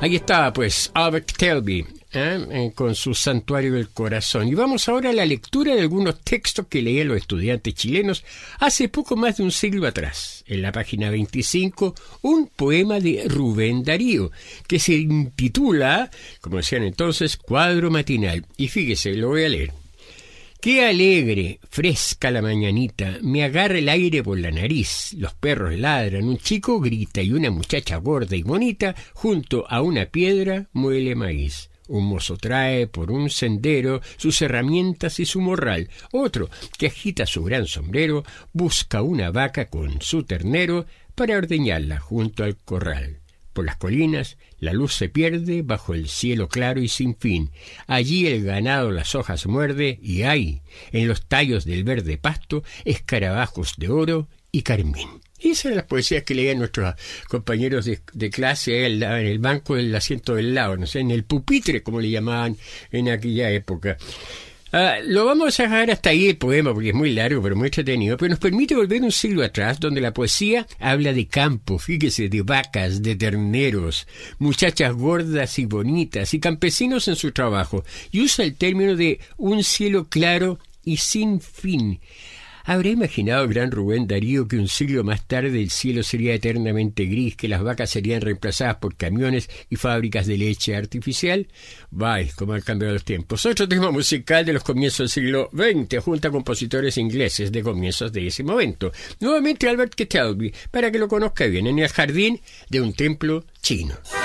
Ahí estaba, pues, Albert Kelby, con su Santuario del Corazón. Y vamos ahora a la lectura de algunos textos que leían los estudiantes chilenos hace poco más de un siglo atrás. En la página 25, un poema de Rubén Darío, que se intitula, como decían entonces, Cuadro Matinal. Y fíjese, lo voy a leer. Qué alegre, fresca la mañanita, me agarra el aire por la nariz, los perros ladran, un chico grita y una muchacha gorda y bonita junto a una piedra muele maíz. Un mozo trae por un sendero sus herramientas y su morral. Otro, que agita su gran sombrero, busca una vaca con su ternero para ordeñarla junto al corral. Por las colinas la luz se pierde bajo el cielo claro y sin fin. Allí el ganado las hojas muerde y hay, en los tallos del verde pasto, escarabajos de oro y carmín. Y esas eran las poesías que leían nuestros compañeros de clase en el banco del asiento del lado, no sé, en el pupitre, como le llamaban en aquella época. Lo vamos a dejar hasta ahí el poema porque es muy largo pero muy entretenido, pero nos permite volver un siglo atrás donde la poesía habla de campo, fíjese, de vacas, de terneros, muchachas gordas y bonitas y campesinos en su trabajo, y usa el término de un cielo claro y sin fin. ¿Habrá imaginado el gran Rubén Darío que un siglo más tarde el cielo sería eternamente gris, que las vacas serían reemplazadas por camiones y fábricas de leche artificial? Vaya, cómo han cambiado los tiempos. Otro tema musical de los comienzos del siglo XX, junto a compositores ingleses de comienzos de ese momento. Nuevamente Albert Kelby, para que lo conozca bien, en el jardín de un templo chino.